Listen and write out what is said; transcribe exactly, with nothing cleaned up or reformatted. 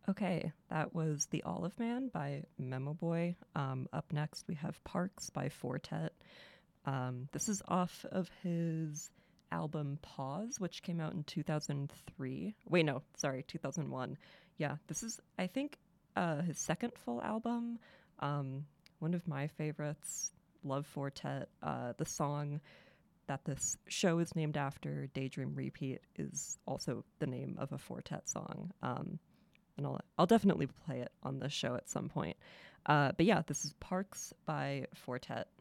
Okay, that was The Olive Man by Memo Boy. Um, up next, we have Parks by Fortet. Um, this is off of his album Pause, which came out in two thousand three. Wait, no, sorry, two thousand one. Yeah, this is, I think, uh, his second full album. Um, one of my favorites. Love Fortet. Uh, the song that this show is named after, Daydream Repeat, is also the name of a Fortet song. Um, and I'll, I'll definitely play it on the show at some point. Uh, but yeah, this is Parks by Fortet.